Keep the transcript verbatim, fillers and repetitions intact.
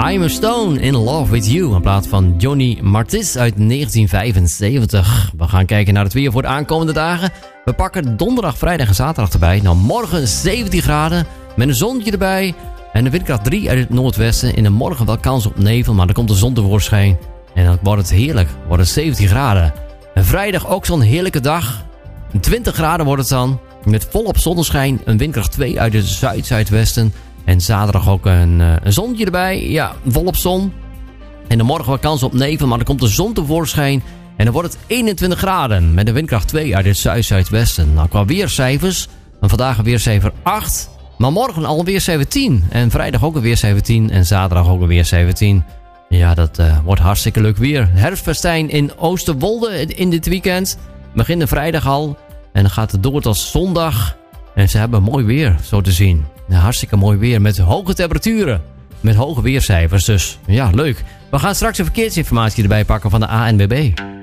I'm a Stone in Love with You. In plaats van Johnny Martis uit negentien vijfenzeventig. We gaan kijken naar het weer voor de aankomende dagen. We pakken donderdag, vrijdag en zaterdag erbij. Nou, morgen zeventien graden met een zonnetje erbij. En de windkracht drie uit het noordwesten. In de morgen wel kans op nevel, maar dan komt de zon tevoorschijn. En dan wordt het heerlijk. Wordt het zeventien graden. En vrijdag ook zo'n heerlijke dag. twintig graden wordt het dan. Met volop zonneschijn. Een windkracht twee uit het zuid-zuidwesten. En zaterdag ook een, een zonnetje erbij. Ja, volop zon. En de morgen wel kans op nevel, maar dan komt de zon tevoorschijn. En dan wordt het eenentwintig graden. Met een windkracht twee uit het zuid-zuidwesten. Nou, qua weercijfers. En vandaag een weercijfer acht. Maar morgen alweer zeventien. En vrijdag ook alweer zeventien. En zaterdag ook alweer zeventien. Ja, dat uh, wordt hartstikke leuk weer. Herfstfestijn in Oosterwolde in dit weekend. Beginnen vrijdag al. En dan gaat het door tot zondag. En ze hebben mooi weer, zo te zien. Ja, hartstikke mooi weer met hoge temperaturen. Met hoge weercijfers, dus ja, leuk. We gaan straks een verkeersinformatie erbij pakken van de A N W B.